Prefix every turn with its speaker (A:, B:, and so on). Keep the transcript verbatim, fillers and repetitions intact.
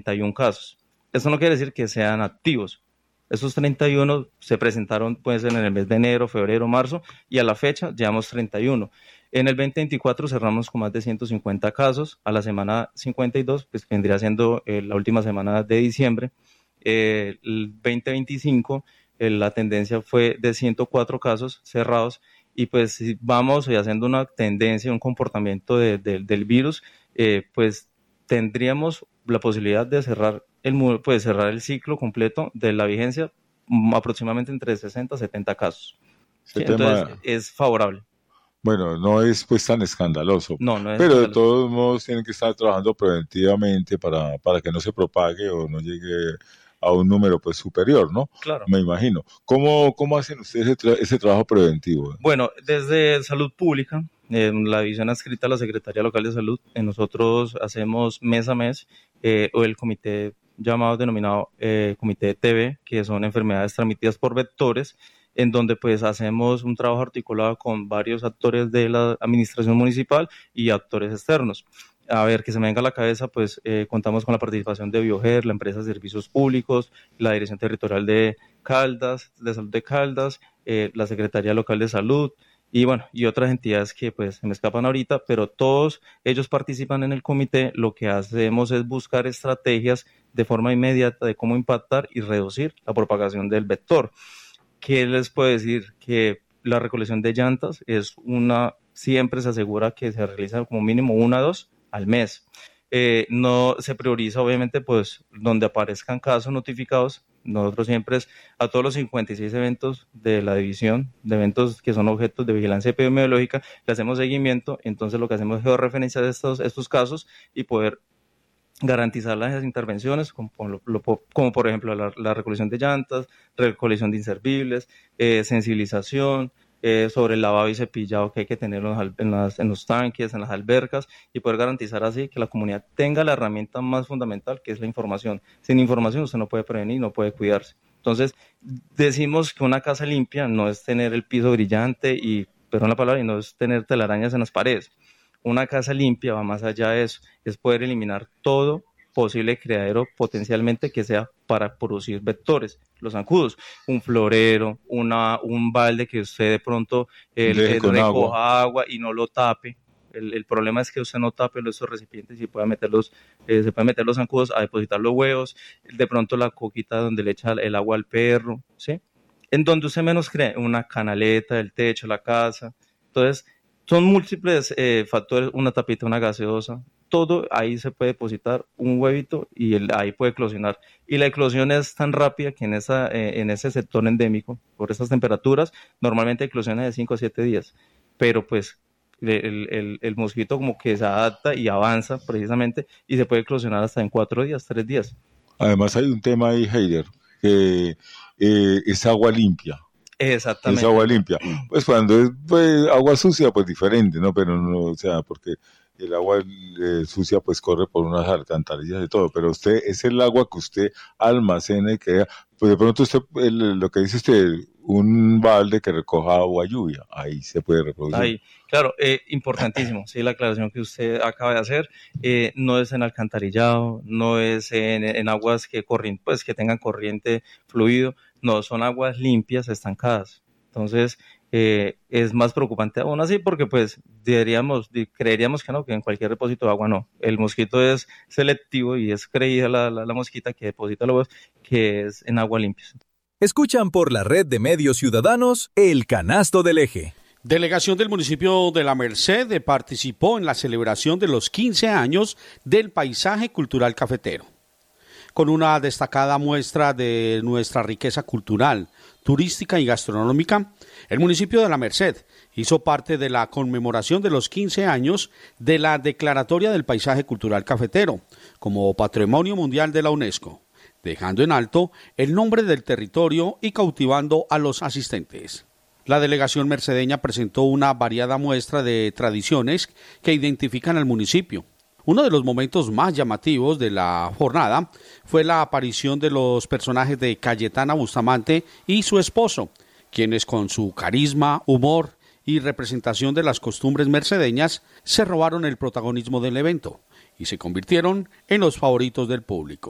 A: treinta y uno casos. Eso no quiere decir que sean activos. Esos treinta y uno se presentaron pues en el mes de enero, febrero, marzo, y a la fecha llevamos treinta y uno. En el veinte veinticuatro cerramos con más de ciento cincuenta casos, a la semana cincuenta y dos, pues que vendría siendo eh, la última semana de diciembre. Eh, el veinte veinticinco eh, la tendencia fue de ciento cuatro casos cerrados, y pues si vamos haciendo una tendencia, un comportamiento de, de, del virus, eh, pues tendríamos la posibilidad de cerrar el, pues, cerrar el ciclo completo de la vigencia aproximadamente entre sesenta a setenta casos. ¿Sí? Entonces tema... es favorable.
B: Bueno, no es pues tan escandaloso,
A: no, no es
B: pero
A: escandaloso.
B: De todos modos tienen que estar trabajando preventivamente para, para que no se propague o no llegue a un número pues superior, ¿no?
A: Claro.
B: Me imagino. ¿Cómo, cómo hacen ustedes ese, tra- ese trabajo preventivo?
A: Bueno, desde Salud Pública, en la división adscrita a la Secretaría Local de Salud, eh, nosotros hacemos mes a mes eh, o el comité llamado, denominado eh, Comité T B, que son enfermedades transmitidas por vectores, en donde pues hacemos un trabajo articulado con varios actores de la administración municipal y actores externos. A ver, que se me venga a la cabeza, pues eh, contamos con la participación de Bioger, la empresa de servicios públicos, la Dirección Territorial de Caldas, de Salud de Caldas, eh, la Secretaría Local de Salud, y bueno, y otras entidades que pues se me escapan ahorita, pero todos ellos participan en el comité. Lo que hacemos es buscar estrategias de forma inmediata de cómo impactar y reducir la propagación del vector. ¿Qué les puedo decir? Que la recolección de llantas es una, siempre se asegura que se realiza como mínimo una o dos al mes. Eh, no se prioriza obviamente pues donde aparezcan casos notificados. Nosotros siempre es a todos los cincuenta y seis eventos de la división, de eventos que son objetos de vigilancia epidemiológica, le hacemos seguimiento. Entonces lo que hacemos es georreferenciar estos, estos casos y poder garantizar las intervenciones, como, lo, lo, como por ejemplo la, la recolección de llantas, recolección de inservibles, eh, sensibilización eh, sobre el lavado y cepillado que hay que tener en, las, en, las, en los tanques, en las albercas, y poder garantizar así que la comunidad tenga la herramienta más fundamental, que es la información. Sin información usted no puede prevenir, no puede cuidarse. Entonces decimos que una casa limpia no es tener el piso brillante y, perdón la palabra, y no es tener telarañas en las paredes. Una casa limpia va más allá de eso, es poder eliminar todo posible criadero potencialmente que sea para producir vectores, los zancudos, un florero, una, un balde que usted de pronto eh, eh, recoja agua. agua y no lo tape. El, el problema es que usted no tape esos recipientes y pueda meter los, eh, se pueden meter los zancudos a depositar los huevos, de pronto la coquita donde le echa el agua al perro, ¿sí? En donde usted menos cree, una canaleta, el techo, la casa. Entonces, son múltiples eh, factores, una tapita, una gaseosa, todo ahí se puede depositar un huevito y el, ahí puede eclosionar. Y la eclosión es tan rápida que en, esa, eh, en ese sector endémico, por esas temperaturas, normalmente eclosiona de cinco a siete días. Pero pues el, el, el mosquito como que se adapta y avanza precisamente y se puede eclosionar hasta en cuatro días, tres días.
B: Además hay un tema ahí, Heider, que eh, es agua limpia.
A: Exactamente.
B: Es agua limpia. Pues cuando es pues, agua sucia, pues diferente, ¿no? Pero no, o sea, porque el agua eh, sucia pues corre por unas alcantarillas y todo, pero usted, es el agua que usted almacena y que, pues de pronto usted, el, lo que dice usted, un balde que recoja agua lluvia, ahí se puede reproducir.
A: Ahí, claro, eh, importantísimo, sí, la aclaración que usted acaba de hacer, eh, no es en alcantarillado, no es en, en aguas que corren, pues que tengan corriente fluido, no, son aguas limpias, estancadas. Entonces, eh, es más preocupante aún así porque pues deberíamos, creeríamos que no, que en cualquier depósito de agua no. El mosquito es selectivo y es creída la, la, la mosquita que deposita los huevos, que es en agua limpia.
C: Escuchan por la red de medios ciudadanos El Canasto del Eje.
D: Delegación del municipio de La Merced participó en la celebración de los quince años del paisaje cultural cafetero. Con una destacada muestra de nuestra riqueza cultural, turística y gastronómica, el municipio de La Merced hizo parte de la conmemoración de los quince años de la Declaratoria del Paisaje Cultural Cafetero como Patrimonio Mundial de la UNESCO, dejando en alto el nombre del territorio y cautivando a los asistentes. La delegación mercedeña presentó una variada muestra de tradiciones que identifican al municipio. Uno de los momentos más llamativos de la jornada fue la aparición de los personajes de Cayetana Bustamante y su esposo, quienes con su carisma, humor y representación de las costumbres mercedeñas se robaron el protagonismo del evento y se convirtieron en los favoritos del público.